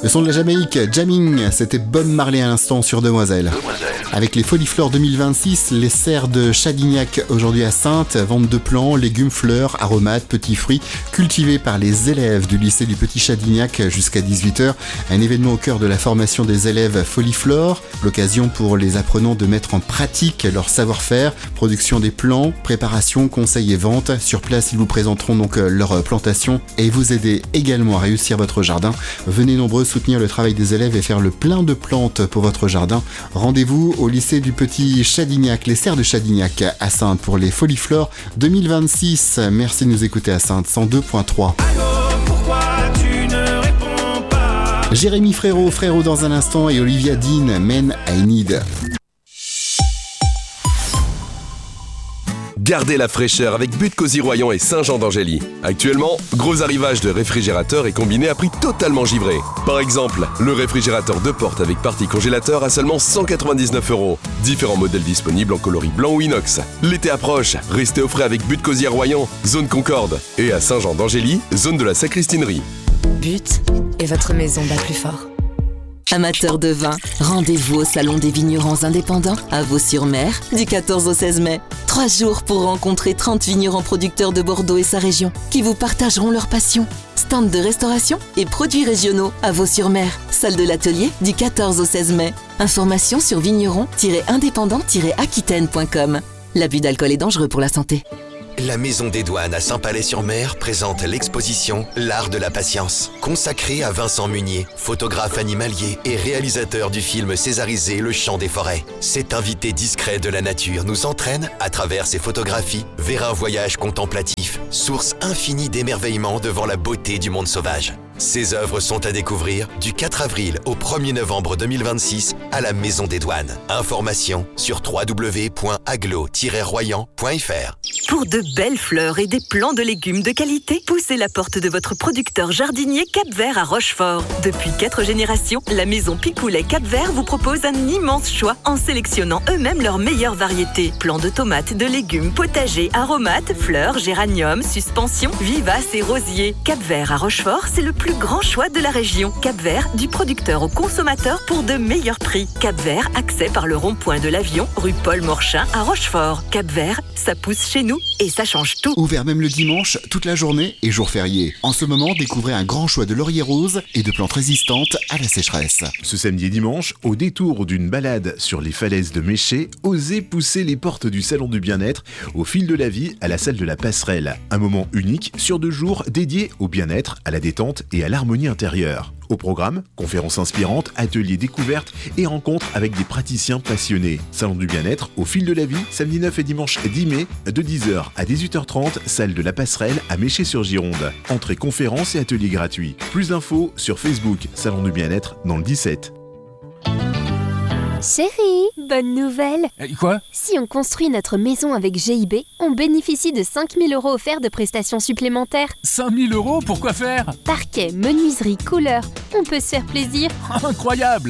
Le son de la Jamaïque, Jamming, c'était Bob Marley à l'instant sur Demoiselle. Avec les Foliflores 2026, les serres de Chadignac aujourd'hui à Saintes, vente de plants, légumes, fleurs, aromates, petits fruits, cultivés par les élèves du lycée du Petit Chadignac jusqu'à 18h. Un événement au cœur de la formation des élèves Foliflores, l'occasion pour les apprenants de mettre en pratique leur savoir-faire, production des plants, préparation, conseils et vente. Sur place, ils vous présenteront donc leur plantation et vous aider également à réussir votre jardin. Venez nombreux soutenir le travail des élèves et faire le plein de plantes pour votre jardin. Rendez-vous au lycée du Petit Chadignac, les serres de Chadignac à Saintes pour les Foliflores 2026. Merci de nous écouter à Saintes 102.3. Jérémy Frérot dans un instant et Olivia Dean, Men I Need. Gardez la fraîcheur avec But Cosy Royan et Saint-Jean d'Angély. Actuellement, gros arrivage de réfrigérateurs et combinés à prix totalement givré. Par exemple, le réfrigérateur 2 portes avec partie congélateur à seulement 199 €. Différents modèles disponibles en coloris blanc ou inox. L'été approche, restez au frais avec But Cosy Royan, zone Concorde. Et à Saint-Jean d'Angély, zone de la Sacristinerie. But et votre maison bat plus fort. Amateurs de vin, rendez-vous au Salon des vignerons indépendants à Vaux-sur-Mer du 14 au 16 mai. 3 jours pour rencontrer 30 vignerons producteurs de Bordeaux et sa région qui vous partageront leur passion. Stand de restauration et produits régionaux à Vaux-sur-Mer. Salle de l'atelier du 14 au 16 mai. Informations sur vigneron-indépendant-aquitaine.com. L'abus d'alcool est dangereux pour la santé. La Maison des Douanes à Saint-Palais-sur-Mer présente l'exposition L'Art de la Patience, consacrée à Vincent Munier, photographe animalier et réalisateur du film césarisé Le Chant des Forêts. Cet invité discret de la nature nous entraîne, à travers ses photographies, vers un voyage contemplatif, source infinie d'émerveillement devant la beauté du monde sauvage. Ces œuvres sont à découvrir du 4 avril au 1er novembre 2026 à la Maison des Douanes. Informations sur www.aglo-royan.fr. Pour de belles fleurs et des plants de légumes de qualité, poussez la porte de votre producteur jardinier Cap-Vert à Rochefort. Depuis 4 générations, la maison Picoulet Cap-Vert vous propose un immense choix en sélectionnant eux-mêmes leurs meilleures variétés. Plants de tomates, de légumes, potagers, aromates, fleurs, géraniums, suspensions, vivaces et rosiers. Cap-Vert à Rochefort, c'est le plus grand choix de la région. Cap-Vert, du producteur au consommateur pour de meilleurs prix. Cap-Vert, accès par le rond-point de l'Avion, rue Paul Morchin à Rochefort. Cap-Vert, ça pousse chez nous et ça change tout. Ouvert même le dimanche, toute la journée et jour férié. En ce moment, découvrez un grand choix de lauriers roses et de plantes résistantes à la sécheresse. Ce samedi et dimanche, au détour d'une balade sur les falaises de Méché, osez pousser les portes du salon du bien-être au fil de la vie à la salle de la Passerelle. Un moment unique sur 2 jours dédié au bien-être, à la détente et à l'harmonie intérieure. Au programme, conférences inspirantes, ateliers découvertes et rencontres avec des praticiens passionnés. Salon du bien-être au fil de la vie, samedi 9 et dimanche 10 mai, de 10h à 18h30, salle de la Passerelle à Méché-sur-Gironde. Entrée conférences et ateliers gratuits. Plus d'infos sur Facebook, Salon du bien-être dans le 17. Chérie, bonne nouvelle. Quoi ? Si on construit notre maison avec GIB, on bénéficie de 5 000 € offerts de prestations supplémentaires. 5 000 € pour quoi faire ? Parquet, menuiserie, couleur, on peut se faire plaisir. Incroyable !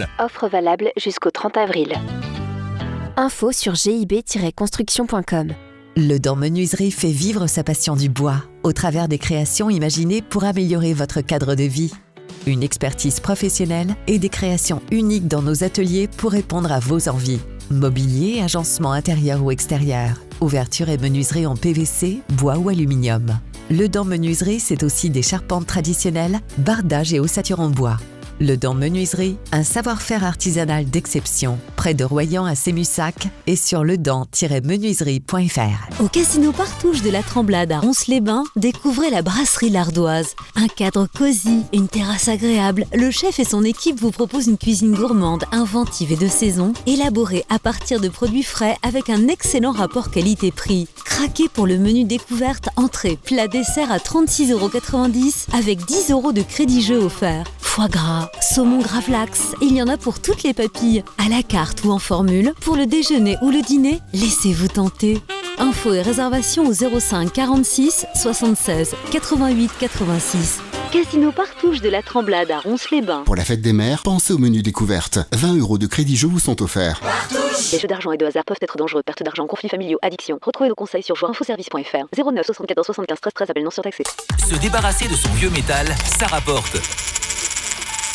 Offre valable jusqu'au 30 avril. Info sur gib-construction.com. Le Dent Menuiserie fait vivre sa passion du bois au travers des créations imaginées pour améliorer votre cadre de vie. Une expertise professionnelle et des créations uniques dans nos ateliers pour répondre à vos envies. Mobilier, agencement intérieur ou extérieur, ouverture et menuiserie en PVC, bois ou aluminium. Le Dent Menuiserie, c'est aussi des charpentes traditionnelles, bardage et ossature en bois. Le Dent Menuiserie, un savoir-faire artisanal d'exception, près de Royan à Sémussac et sur ledent-menuiserie.fr. Au Casino Partouche de la Tremblade à Ronces-les-Bains, découvrez la brasserie L'Ardoise. Un cadre cosy, une terrasse agréable, le chef et son équipe vous proposent une cuisine gourmande, inventive et de saison, élaborée à partir de produits frais avec un excellent rapport qualité-prix. Craquez pour le menu découverte, entrée, plat, dessert à 36,90 € avec 10 € de crédit jeu offert. Foie gras, saumon gravlax, il y en a pour toutes les papilles, à la carte ou en formule, pour le déjeuner ou le dîner, laissez-vous tenter. Infos et réservations au 05 46 76 88 86. Casino Partouche de la Tremblade à Ronces-les-Bains. Pour la fête des mères, pensez au menu découverte. 20 € de crédit jeu vous sont offerts. Partouche. Les jeux d'argent et de hasard peuvent être dangereux. Perte d'argent, conflits familiaux, addiction. Retrouvez nos conseils sur jouinfoservice.fr. 09 74 75 13 13, appel non surtaxé. Se débarrasser de son vieux métal, ça rapporte.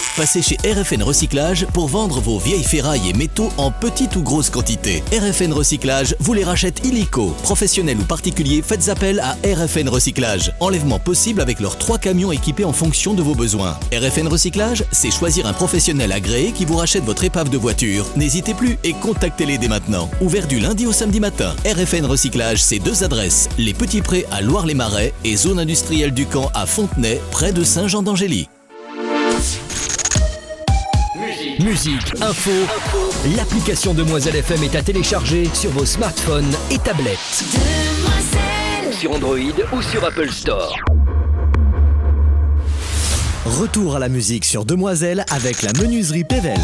Passez chez RFN Recyclage pour vendre vos vieilles ferrailles et métaux en petite ou grosse quantité. RFN Recyclage vous les rachète illico. Professionnels ou particuliers, faites appel à RFN Recyclage. Enlèvement possible avec leurs 3 camions équipés en fonction de vos besoins. RFN Recyclage, c'est choisir un professionnel agréé qui vous rachète votre épave de voiture. N'hésitez plus et contactez-les dès maintenant. Ouvert du lundi au samedi matin. RFN Recyclage, c'est 2 adresses. Les Petits Prés à Loire-les-Marais et zone industrielle du Camp à Fontenay, près de Saint-Jean-d'Angély. Musique, info. L'application Demoiselle FM est à télécharger sur vos smartphones et tablettes. Sur Android ou sur Apple Store. Retour à la musique sur Demoiselle avec la menuiserie Pével.